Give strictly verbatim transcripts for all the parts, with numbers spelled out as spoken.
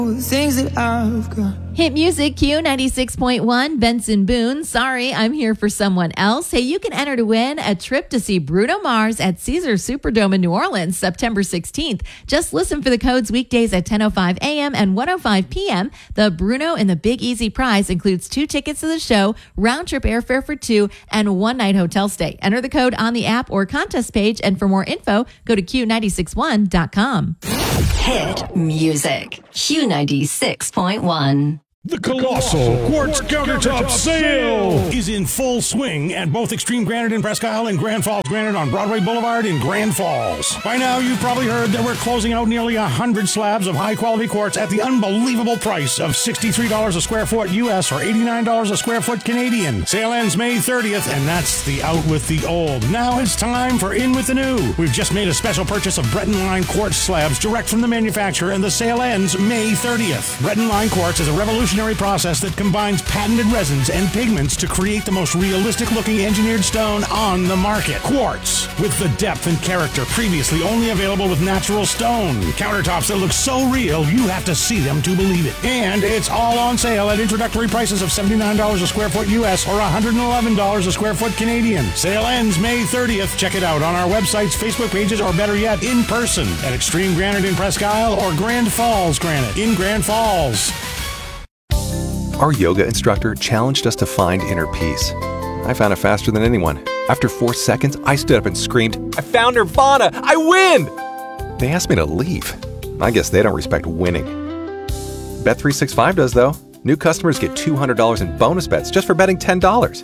The things that I've got. Hit music, Q ninety-six point one, Benson Boone. Sorry, I'm here for someone else. Hey, you can enter to win a trip to see Bruno Mars at Caesars Superdome in New Orleans, September sixteenth. Just listen for the codes weekdays at ten oh five a.m. and one oh five p.m. The Bruno and the Big Easy prize includes two tickets to the show, round-trip airfare for two, and one-night hotel stay. Enter the code on the app or contest page, and for more info, go to Q nine six one dot com. Hit music, Q ninety-six point one. The Colossal Quartz Countertop Sale is in full swing at both Extreme Granite in Presque Isle and Grand Falls Granite on Broadway Boulevard in Grand Falls. By now, you've probably heard that we're closing out nearly one hundred slabs of high-quality quartz at the unbelievable price of sixty-three dollars a square foot U S or eighty-nine dollars a square foot Canadian. Sale ends May thirtieth, and that's the out with the old. Now it's time for in with the new. We've just made a special purchase of Breton Line quartz slabs direct from the manufacturer, and the sale ends May thirtieth. Breton Line quartz is a revolutionary process that combines patented resins and pigments to create the most realistic-looking engineered stone on the market. Quartz, with the depth and character previously only available with natural stone. Countertops that look so real, you have to see them to believe it. And it's all on sale at introductory prices of seventy-nine dollars a square foot U S or one hundred eleven dollars a square foot Canadian. Sale ends May thirtieth. Check it out on our websites, Facebook pages, or better yet, in person at Extreme Granite in Presque Isle or Grand Falls Granite in Grand Falls. Our yoga instructor challenged us to find inner peace. I found it faster than anyone. After four seconds, I stood up and screamed, "I found Nirvana! I win!" They asked me to leave. I guess they don't respect winning. Bet three sixty-five does, though. New customers get two hundred dollars in bonus bets just for betting ten dollars.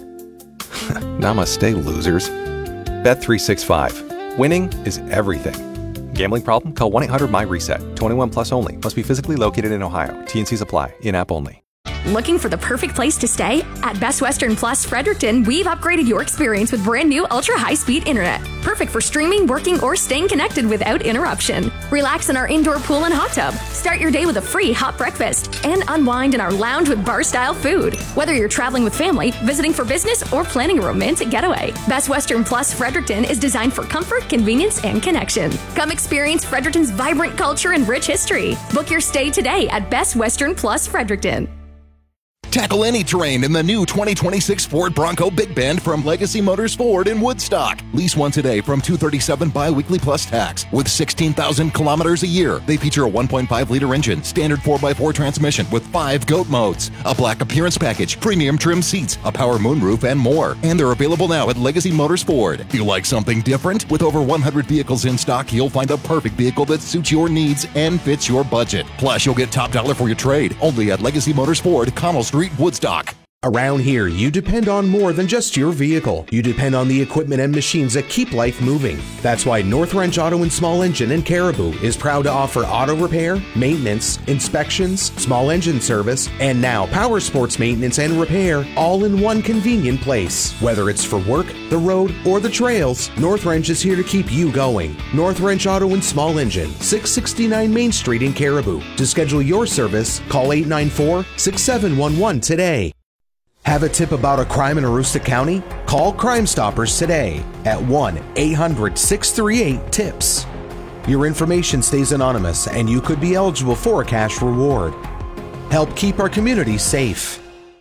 Namaste, losers. Bet three sixty-five. Winning is everything. Gambling problem? Call one eight hundred my reset. twenty-one plus only. Must be physically located in Ohio. T and Cs apply. In-app only. Looking for the perfect place to stay? At Best Western Plus Fredericton, we've upgraded your experience with brand new ultra high-speed internet. Perfect for streaming, working, or staying connected without interruption. Relax in our indoor pool and hot tub. Start your day with a free hot breakfast. And unwind in our lounge with bar-style food. Whether you're traveling with family, visiting for business, or planning a romantic getaway, Best Western Plus Fredericton is designed for comfort, convenience, and connection. Come experience Fredericton's vibrant culture and rich history. Book your stay today at Best Western Plus Fredericton. Tackle any terrain in the new twenty twenty-six Ford Bronco Big Bend from Legacy Motors Ford in Woodstock. Lease one today from two hundred thirty-seven dollars bi-weekly plus tax. With sixteen thousand kilometers a year, they feature a one point five liter engine, standard four by four transmission with five GOAT modes, a black appearance package, premium trim seats, a power moonroof, and more. And they're available now at Legacy Motors Ford. You like something different? With over one hundred vehicles in stock, you'll find the perfect vehicle that suits your needs and fits your budget. Plus, you'll get top dollar for your trade. Only at Legacy Motors Ford, Connell Street, Woodstock. Around here, you depend on more than just your vehicle. You depend on the equipment and machines that keep life moving. That's why North Wrench Auto and Small Engine in Caribou is proud to offer auto repair, maintenance, inspections, small engine service, and now power sports maintenance and repair, all in one convenient place. Whether it's for work, the road, or the trails, North Wrench is here to keep you going. North Wrench Auto and Small Engine, six sixty-nine Main Street in Caribou. To schedule your service, call eight nine four, six seven one one today. Have a tip about a crime in Aroostook County? Call Crime Stoppers today at one eight hundred, six three eight, TIPS. Your information stays anonymous and you could be eligible for a cash reward. Help keep our community safe.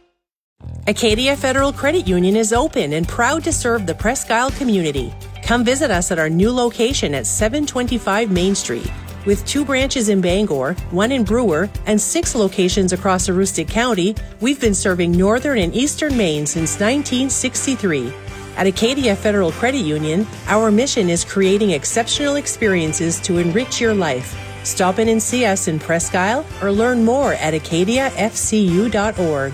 Acadia Federal Credit Union is open and proud to serve the Presque Isle community. Come visit us at our new location at seven twenty-five Main Street. With two branches in Bangor, one in Brewer, and six locations across Aroostook County, we've been serving northern and eastern Maine since nineteen sixty-three. At Acadia Federal Credit Union, our mission is creating exceptional experiences to enrich your life. Stop in and see us in Presque Isle or learn more at acadia f c u dot org.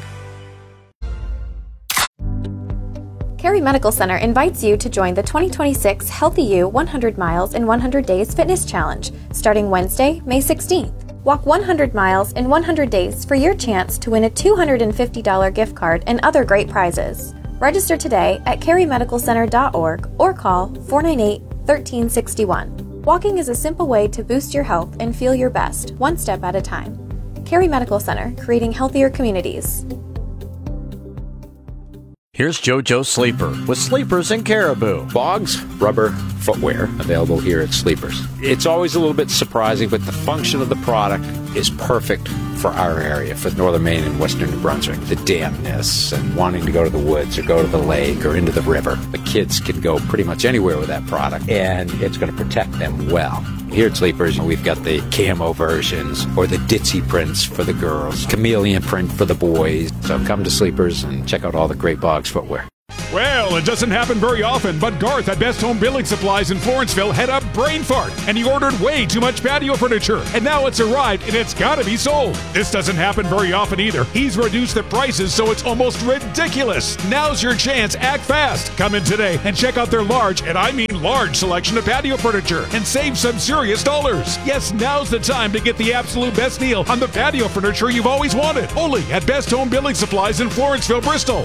Carey Medical Center invites you to join the twenty twenty-six Healthy You one hundred Miles in one hundred Days Fitness Challenge, starting Wednesday, May sixteenth. Walk one hundred miles in one hundred days for your chance to win a two hundred fifty dollars gift card and other great prizes. Register today at carey medical center dot org or call four nine eight, one three six one. Walking is a simple way to boost your health and feel your best, one step at a time. Carey Medical Center, creating healthier communities. Here's JoJo Sleeper with Sleepers in Caribou. Bogs rubber footwear available here at Sleepers. It's always a little bit surprising, but the function of the product is perfect for our area, for northern Maine and western New Brunswick. The dampness and wanting to go to the woods or go to the lake or into the river. The kids can go pretty much anywhere with that product, and it's going to protect them well. Here at Sleepers, we've got the camo versions or the ditzy prints for the girls, chameleon print for the boys. So come to Sleepers and check out all the great Boggs footwear. Well, it doesn't happen very often, but Garth at Best Home Building Supplies in Florenceville had a brain fart, and he ordered way too much patio furniture, and now it's arrived, and it's gotta be sold. This doesn't happen very often either. He's reduced the prices, so it's almost ridiculous. Now's your chance. Act fast. Come in today and check out their large, and I mean large, selection of patio furniture, and save some serious dollars. Yes, now's the time to get the absolute best deal on the patio furniture you've always wanted. Only at Best Home Building Supplies in Florenceville, Bristol.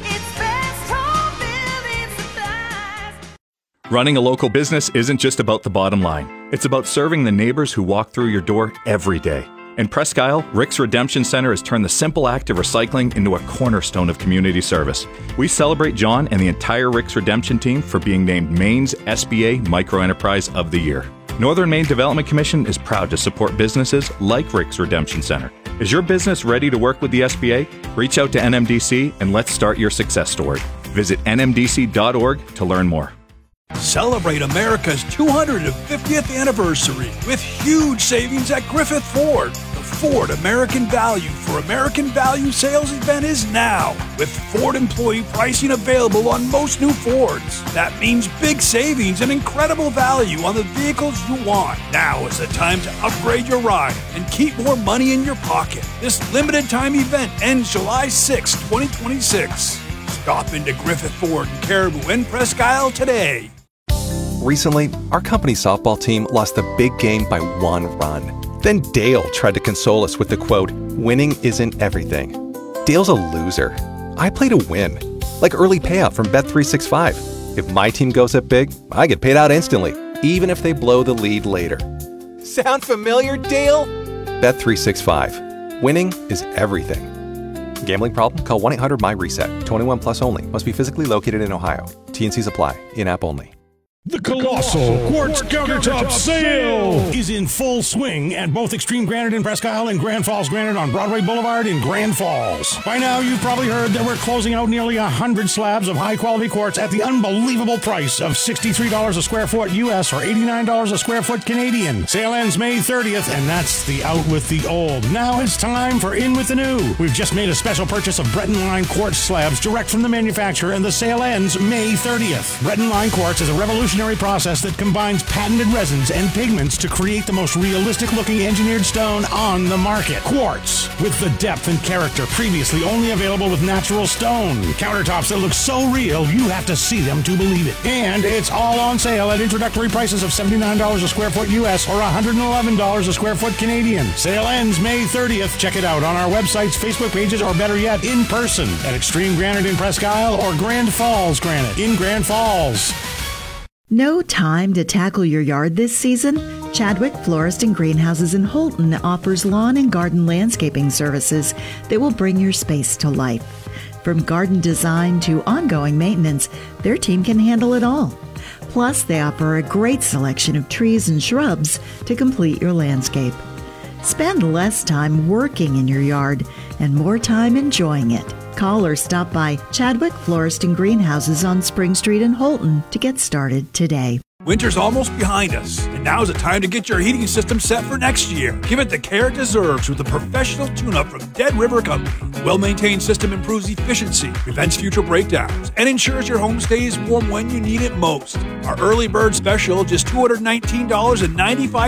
Running a local business isn't just about the bottom line. It's about serving the neighbors who walk through your door every day. In Presque Isle, Rick's Redemption Center has turned the simple act of recycling into a cornerstone of community service. We celebrate John and the entire Rick's Redemption team for being named Maine's S B A Microenterprise of the Year. Northern Maine Development Commission is proud to support businesses like Rick's Redemption Center. Is your business ready to work with the S B A? Reach out to N M D C and let's start your success story. Visit N M D C dot org to learn more. Celebrate America's two hundred fiftieth anniversary with huge savings at Griffith Ford. The Ford American Value for American Value sales event is now, with Ford employee pricing available on most new Fords. That means big savings and incredible value on the vehicles you want. Now is the time to upgrade your ride and keep more money in your pocket. This limited time event ends July sixth, twenty twenty-six. Stop into Griffith Ford in Caribou and Presque Isle today. Recently, our company's softball team lost the big game by one run. Then Dale tried to console us with the quote, "Winning isn't everything." Dale's a loser. I play to win. Like early payout from Bet three sixty-five. If my team goes up big, I get paid out instantly, even if they blow the lead later. Sound familiar, Dale? Bet three sixty-five. Winning is everything. Gambling problem? Call one eight hundred my reset. twenty-one plus only. Must be physically located in Ohio. T and Cs apply. In-app only. The Colossal Quartz Countertop Sale is in full swing at both Extreme Granite in Presque Isle and Grand Falls Granite on Broadway Boulevard in Grand Falls. By now, you've probably heard that we're closing out nearly one hundred slabs of high-quality quartz at the unbelievable price of sixty-three dollars a square foot U S or eighty-nine dollars a square foot Canadian. Sale ends May thirtieth, and that's the out with the old. Now it's time for in with the new. We've just made a special purchase of Breton Line quartz slabs direct from the manufacturer, and the sale ends May thirtieth. Breton Line quartz is a revolutionary process that combines patented resins and pigments to create the most realistic-looking engineered stone on the market. Quartz, with the depth and character previously only available with natural stone. Countertops that look so real, you have to see them to believe it. And it's all on sale at introductory prices of seventy-nine dollars a square foot U S or one hundred eleven dollars a square foot Canadian. Sale ends May thirtieth. Check it out on our websites, Facebook pages, or better yet, in person at Extreme Granite in Presque Isle or Grand Falls Granite in Grand Falls. No time to tackle your yard this season? Chadwick Florist and Greenhouses in Holton offers lawn and garden landscaping services that will bring your space to life. From garden design to ongoing maintenance, their team can handle it all. Plus, they offer a great selection of trees and shrubs to complete your landscape. Spend less time working in your yard and more time enjoying it. Call or stop by Chadwick Florist and Greenhouses on Spring Street in Holton to get started today. Winter's almost behind us, and now's the time to get your heating system set for next year. Give it the care it deserves with a professional tune-up from Dead River Company. Well-maintained system improves efficiency, prevents future breakdowns, and ensures your home stays warm when you need it most. Our early bird special, just two hundred nineteen dollars and ninety-five cents